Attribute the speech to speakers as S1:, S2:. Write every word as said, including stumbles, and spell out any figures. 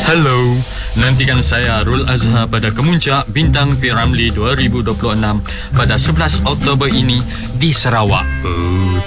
S1: Hello, nantikan saya Rul Azhar pada Kemuncak Bintang P Ramlee dua ribu dua puluh enam pada sebelas Oktober ini di Sarawak. Oh,